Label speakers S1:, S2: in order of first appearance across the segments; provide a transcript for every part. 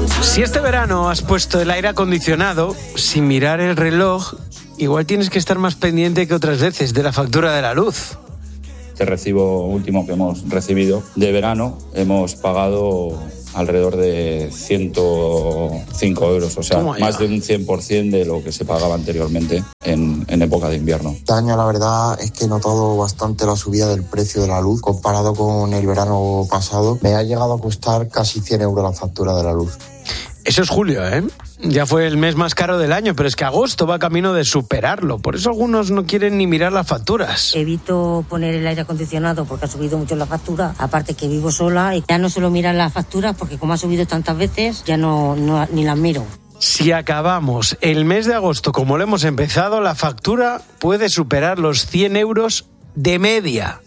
S1: Si este verano has puesto el aire acondicionado sin mirar el reloj, igual tienes que estar más pendiente que otras veces de la factura de la luz.
S2: Este recibo último que hemos recibido de verano hemos pagado alrededor de 105 euros, o sea, más de un 100% de lo que se pagaba anteriormente en época de invierno.
S3: Este año la verdad es que he notado bastante la subida del precio de la luz comparado con el verano pasado. Me ha llegado a costar casi 100 euros la factura de la luz.
S1: Eso es julio, ¿eh? Ya fue el mes más caro del año, pero es que agosto va camino de superarlo. Por eso algunos no quieren ni mirar las facturas.
S4: Evito poner el aire acondicionado porque ha subido mucho la factura. Aparte que vivo sola y ya no suelo mirar las facturas porque como ha subido tantas veces, ya no ni las miro.
S1: Si acabamos el mes de agosto como lo hemos empezado, la factura puede superar los 100 euros de media.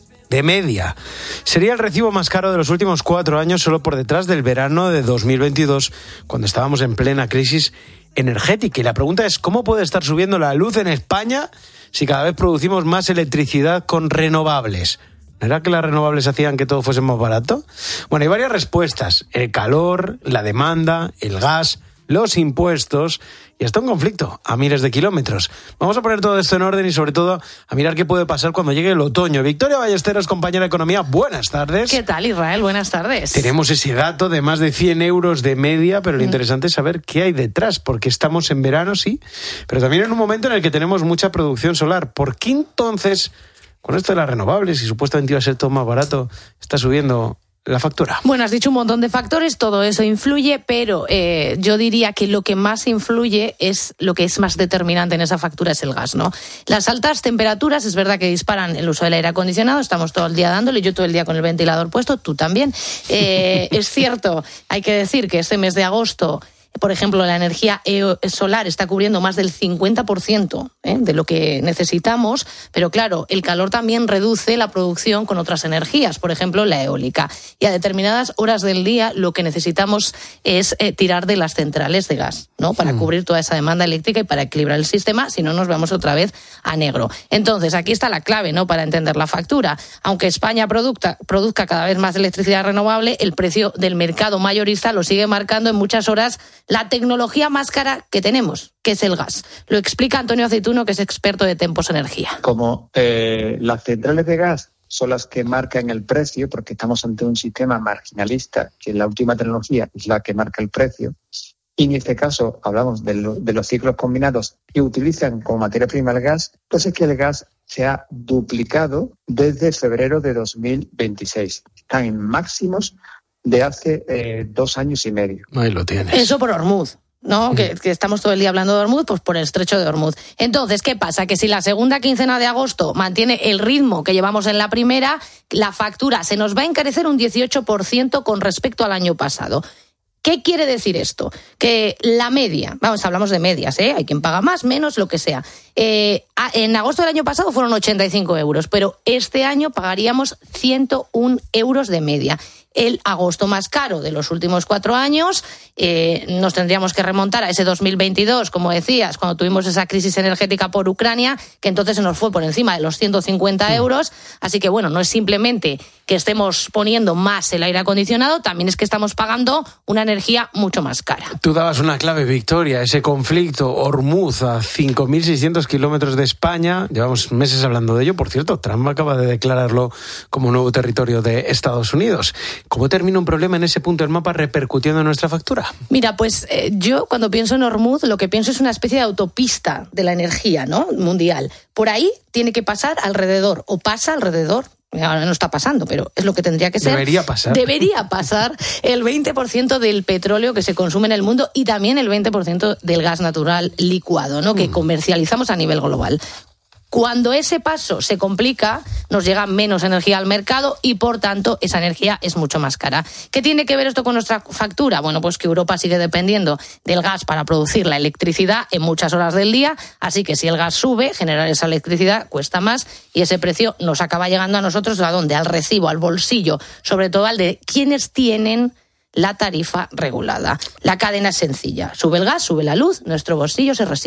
S1: Sería el recibo más caro de los últimos 4 años, solo por detrás del verano de 2022, cuando estábamos en plena crisis energética. Y la pregunta es, ¿cómo puede estar subiendo la luz en España si cada vez producimos más electricidad con renovables? ¿No era que las renovables hacían que todo fuese más barato? Bueno, hay varias respuestas. El calor, la demanda, el gas, los impuestos y hasta un conflicto a miles de kilómetros. Vamos a poner todo esto en orden y sobre todo a mirar qué puede pasar cuando llegue el otoño. Victoria Ballesteros, compañera de Economía, buenas tardes.
S5: ¿Qué tal, Israel? Buenas tardes.
S1: Tenemos ese dato de más de 100 euros de media, pero lo interesante es saber qué hay detrás, porque estamos en verano, sí, pero también en un momento en el que tenemos mucha producción solar. ¿Por qué entonces, con esto de las renovables y supuestamente iba a ser todo más barato, está subiendo la factura?
S5: Bueno, has dicho un montón de factores, todo eso influye, pero yo diría que lo que más influye es lo que es más determinante en esa factura es el gas, ¿no? Las altas temperaturas es verdad que disparan el uso del aire acondicionado, estamos todo el día dándole, yo todo el día con el ventilador puesto, tú también. Es cierto, hay que decir que este mes de agosto, por ejemplo, la energía solar está cubriendo más del 50% de lo que necesitamos, pero claro, el calor también reduce la producción con otras energías, por ejemplo, la eólica. Y a determinadas horas del día lo que necesitamos es tirar de las centrales de gas, ¿no? Para cubrir toda esa demanda eléctrica y para equilibrar el sistema, si no nos vamos otra vez a negro. Entonces, aquí está la clave, ¿no? Para entender la factura. Aunque España produzca cada vez más electricidad renovable, el precio del mercado mayorista lo sigue marcando en muchas horas la tecnología más cara que tenemos, que es el gas. Lo explica Antonio Aceituno, que es experto de Tempos Energía.
S6: Como las centrales de gas son las que marcan el precio, porque estamos ante un sistema marginalista, que la última tecnología es la que marca el precio, y en este caso hablamos de los ciclos combinados que utilizan como materia prima el gas, pues es que el gas se ha duplicado desde febrero de 2026. Están en máximos de hace 2 años y medio.
S1: Ahí lo tienes.
S5: Eso por Hormuz, ¿no? Que estamos todo el día hablando de Hormuz, pues por el estrecho de Hormuz. Entonces, ¿qué pasa? Que si la segunda quincena de agosto mantiene el ritmo que llevamos en la primera, la factura se nos va a encarecer un 18% con respecto al año pasado. ¿Qué quiere decir esto? Que la media, hablamos de medias, hay quien paga más, menos, lo que sea. En agosto del año pasado fueron 85 euros, pero este año pagaríamos 101 euros de media. El agosto más caro de los últimos 4 años, nos tendríamos que remontar a ese 2022, como decías, cuando tuvimos esa crisis energética por Ucrania, que entonces se nos fue por encima de los 150 euros. Así que, bueno, no es simplemente que estemos poniendo más el aire acondicionado, también es que estamos pagando una energía mucho más cara.
S1: Tú dabas una clave, Victoria, ese conflicto Hormuz a 5.600 kilómetros de España. Llevamos meses hablando de ello. Por cierto, Trump acaba de declararlo como nuevo territorio de Estados Unidos. ¿Cómo termina un problema en ese punto del mapa repercutiendo en nuestra factura?
S5: Mira, pues yo cuando pienso en Hormuz lo que pienso es una especie de autopista de la energía, ¿no? Mundial. Por ahí tiene que pasar alrededor, o pasa alrededor. Ahora no está pasando, pero es lo que tendría que ser.
S1: Debería pasar
S5: el 20% del petróleo que se consume en el mundo y también el 20% del gas natural licuado, ¿no? Que comercializamos a nivel global. Cuando ese paso se complica, nos llega menos energía al mercado y, por tanto, esa energía es mucho más cara. ¿Qué tiene que ver esto con nuestra factura? Bueno, pues que Europa sigue dependiendo del gas para producir la electricidad en muchas horas del día, así que si el gas sube, generar esa electricidad cuesta más y ese precio nos acaba llegando a nosotros, ¿a dónde? Al recibo, al bolsillo, sobre todo al de quienes tienen la tarifa regulada. La cadena es sencilla. Sube el gas, sube la luz, nuestro bolsillo se resiente.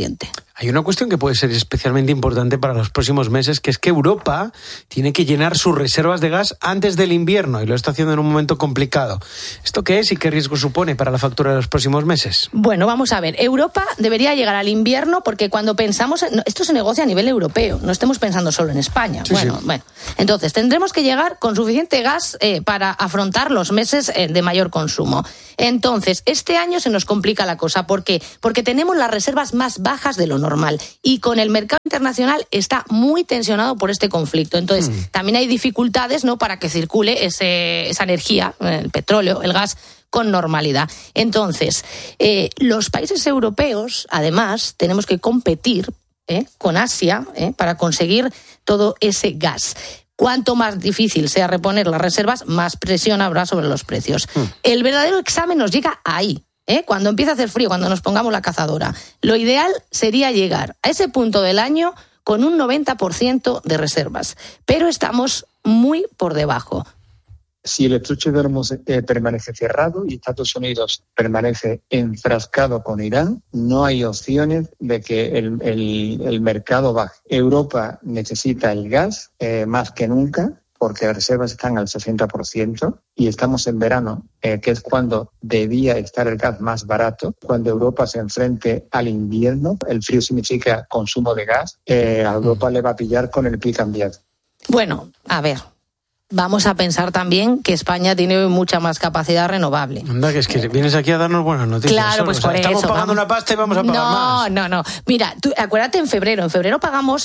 S1: Hay una cuestión que puede ser especialmente importante para los próximos meses, que es que Europa tiene que llenar sus reservas de gas antes del invierno y lo está haciendo en un momento complicado. ¿Esto qué es y qué riesgo supone para la factura de los próximos meses?
S5: Bueno, vamos a ver. Europa debería llegar al invierno porque cuando pensamos... Esto se negocia a nivel europeo, no estemos pensando solo en España.
S1: Sí.
S5: Bueno, entonces tendremos que llegar con suficiente gas para afrontar los meses de mayor consumo. Entonces, este año se nos complica la cosa. ¿Por qué? Porque tenemos las reservas más bajas de lo normal y con el mercado internacional está muy tensionado por este conflicto. Entonces, también hay dificultades, ¿no?, para que circule esa energía, el petróleo, el gas, con normalidad. Entonces, los países europeos, además, tenemos que competir con Asia para conseguir todo ese gas. Cuanto más difícil sea reponer las reservas, más presión habrá sobre los precios. El verdadero examen nos llega ahí, cuando empieza a hacer frío, cuando nos pongamos la cazadora. Lo ideal sería llegar a ese punto del año con un 90% de reservas, pero estamos muy por debajo.
S6: Si el estrecho de Hormuz permanece cerrado y Estados Unidos permanece enfrascado con Irán, no hay opciones de que el mercado baje. Europa necesita el gas más que nunca, porque las reservas están al 60% y estamos en verano, que es cuando debía estar el gas más barato. Cuando Europa se enfrente al invierno, el frío significa consumo de gas, a Europa le va a pillar con el pie cambiado.
S5: Bueno, a ver. Vamos a pensar también que España tiene mucha más capacidad renovable.
S1: Anda, que es que vienes aquí a darnos buenas noticias.
S5: Claro, pues por
S1: estamos
S5: eso.
S1: Pagando una pasta y vamos a pagar más.
S5: No. Mira, tú acuérdate en febrero pagamos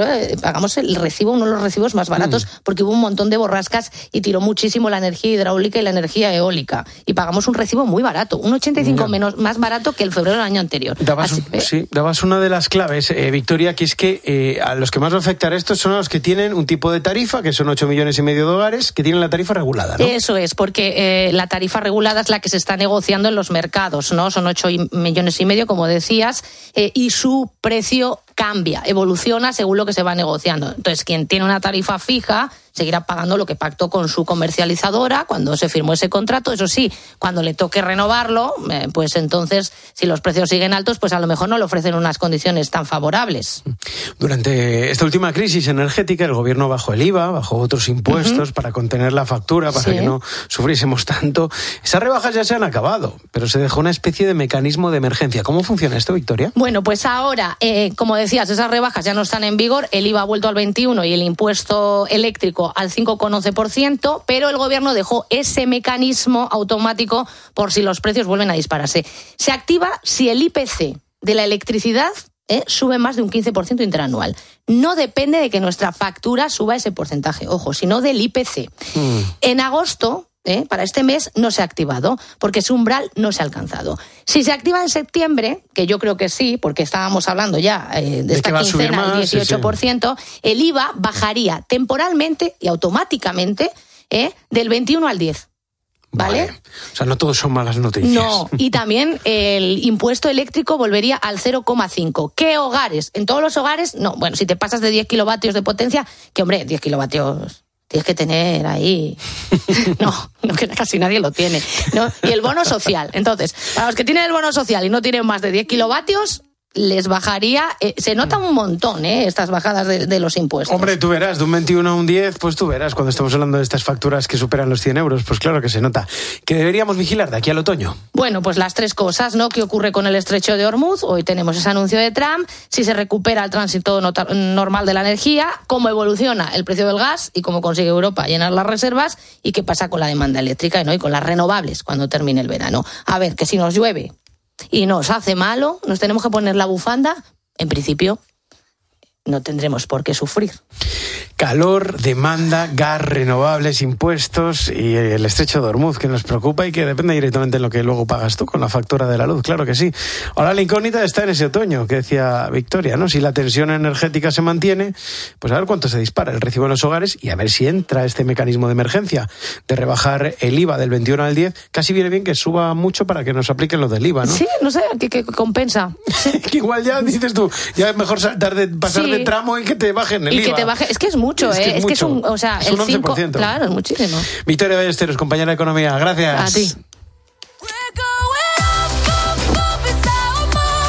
S5: el recibo, uno de los recibos más baratos, porque hubo un montón de borrascas y tiró muchísimo la energía hidráulica y la energía eólica. Y pagamos un recibo muy barato, un 85 más barato que el febrero del año anterior.
S1: Dabas una de las claves, Victoria, que es que a los que más va a afectar esto son a los que tienen un tipo de tarifa, que son 8,5 millones de hogares que tienen la tarifa regulada, ¿no?
S5: Eso es, porque la tarifa regulada es la que se está negociando en los mercados, ¿no? Son 8,5 millones, como decías, y su precio cambia, evoluciona según lo que se va negociando. Entonces, quien tiene una tarifa fija seguirá pagando lo que pactó con su comercializadora cuando se firmó ese contrato. Eso sí, cuando le toque renovarlo, pues entonces, si los precios siguen altos, pues a lo mejor no le ofrecen unas condiciones tan favorables.
S1: Durante esta última crisis energética, el gobierno bajó el IVA, bajó otros impuestos para contener la factura, para que no sufriésemos tanto. Esas rebajas ya se han acabado, pero se dejó una especie de mecanismo de emergencia. ¿Cómo funciona esto, Victoria?
S5: Bueno, pues ahora, como decías, esas rebajas ya no están en vigor, el IVA ha vuelto al 21% y el impuesto eléctrico al 5,11%, pero el gobierno dejó ese mecanismo automático por si los precios vuelven a dispararse. Se activa si el IPC de la electricidad sube más de un 15% interanual. No depende de que nuestra factura suba ese porcentaje, ojo, sino del IPC. En agosto, para este mes, no se ha activado, porque ese umbral no se ha alcanzado. Si se activa en septiembre, que yo creo que sí, porque estábamos hablando ya de esta quincena del 18%, el IVA bajaría temporalmente y automáticamente del 21 al 10%. ¿Vale?
S1: O sea, no todos son malas noticias.
S5: No, y también el impuesto eléctrico volvería al 0,5%. ¿Qué hogares? En todos los hogares, no. Bueno, si te pasas de 10 kilovatios de potencia, que hombre, 10 kilovatios tienes que tener ahí. No, que casi nadie lo tiene, ¿no? Y el bono social. Entonces, para los que tienen el bono social y no tienen más de 10 kilovatios, les bajaría, se nota un montón, estas bajadas de los impuestos.
S1: Hombre, tú verás, de un 21 a un 10, pues tú verás, cuando estamos hablando de estas facturas que superan los 100 euros, pues claro que se nota. ¿Qué deberíamos vigilar de aquí al otoño?
S5: Bueno, pues las tres cosas, ¿no? ¿Qué ocurre con el estrecho de Hormuz? Hoy tenemos ese anuncio de Trump, si se recupera el tránsito normal de la energía, cómo evoluciona el precio del gas y cómo consigue Europa llenar las reservas y qué pasa con la demanda eléctrica, ¿no? Y con las renovables cuando termine el verano. A ver, que si nos llueve y nos hace malo, nos tenemos que poner la bufanda, en principio no tendremos por qué sufrir.
S1: Calor, demanda, gas, renovables, impuestos y el estrecho de Hormuz, que nos preocupa y que depende directamente de lo que luego pagas tú con la factura de la luz, claro que sí. Ahora la incógnita está en ese otoño, que decía Victoria, ¿no? Si la tensión energética se mantiene, pues a ver cuánto se dispara el recibo en los hogares y a ver si entra este mecanismo de emergencia de rebajar el IVA del 21 al 10. Casi viene bien que suba mucho para que nos apliquen lo del IVA, ¿no?
S5: Sí, no sé, que compensa. Sí.
S1: Que igual ya dices tú, ya es mejor pasar de tramo y que te bajen el IVA.
S5: Y que te baje, es que es mucho, es que es un, o sea,
S1: es un 11%.
S5: 5, claro, es muchísimo.
S1: Victoria Ballesteros, compañera de Economía, gracias.
S5: A ti.
S1: Espera,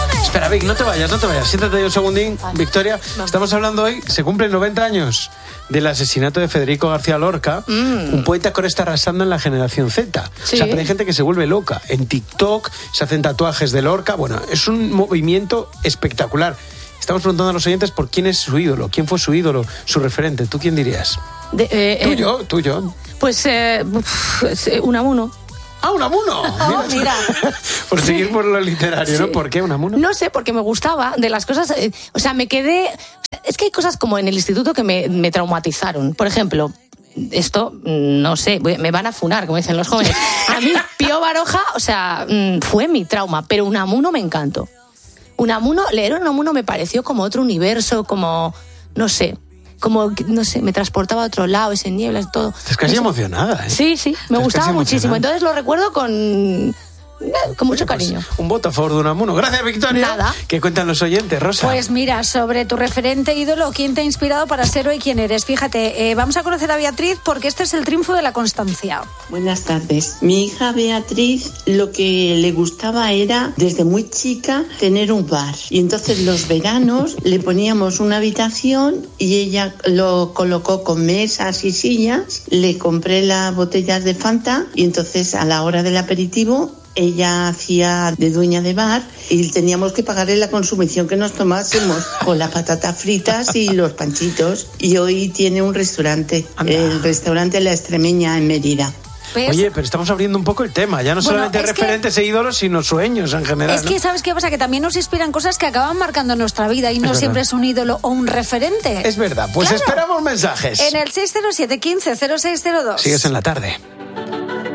S1: Espera, Vic, no te vayas. Siéntate un segundín. Vale. Victoria, estamos hablando hoy, se cumplen 90 años del asesinato de Federico García Lorca, un poeta que ahora está arrasando en la generación Z. Sí. O sea, pero hay gente que se vuelve loca. En TikTok se hacen tatuajes de Lorca. Bueno, es un movimiento espectacular. Estamos preguntando a los oyentes por quién es su ídolo, quién fue su ídolo, su referente. ¿Tú quién dirías? Tú yo.
S5: Pues Unamuno.
S1: ¡Ah, Unamuno!
S5: Mira.
S1: Por seguir por lo literario, ¿no? ¿Por qué Unamuno?
S5: No sé, porque me gustaba de las cosas... o sea, me quedé... Es que hay cosas como en el instituto que me traumatizaron. Por ejemplo, esto, no sé, me van a funar, como dicen los jóvenes. A mí, Pío Baroja, o sea, fue mi trauma, pero Unamuno me encantó. Leer Unamuno me pareció como otro universo, como, no sé, me transportaba a otro lado, ese nieblas y todo.
S1: Estás casi emocionada, ¿eh?
S5: Sí, me gustaba muchísimo. Entonces lo recuerdo con mucho cariño.
S1: Pues, un voto a favor de Unamuno. Gracias, Victoria.
S5: Nada.
S1: ¿Qué cuentan los oyentes, Rosa?
S7: Pues mira, sobre tu referente ídolo, ¿quién te ha inspirado para ser hoy quien eres? Fíjate, vamos a conocer a Beatriz porque este es el triunfo de la constancia.
S8: Buenas tardes. Mi hija Beatriz lo que le gustaba era, desde muy chica, tener un bar. Y entonces los veranos le poníamos una habitación y ella lo colocó con mesas y sillas. Le compré las botellas de Fanta y entonces a la hora del aperitivo ella hacía de dueña de bar y teníamos que pagarle la consumición que nos tomásemos con las patatas fritas y los panchitos. Y hoy tiene un restaurante, el restaurante La Extremeña en Mérida.
S7: ¿Ves?
S1: Oye, pero estamos abriendo un poco el tema. Ya no solamente referentes e ídolos, sino sueños en general.
S7: Es que, ¿sabes qué pasa? Que también nos inspiran cosas que acaban marcando nuestra vida y no siempre es un ídolo o un referente.
S1: Es verdad. Pues claro. Esperamos mensajes.
S7: En el 607 15 0602.
S1: Sigues en la tarde.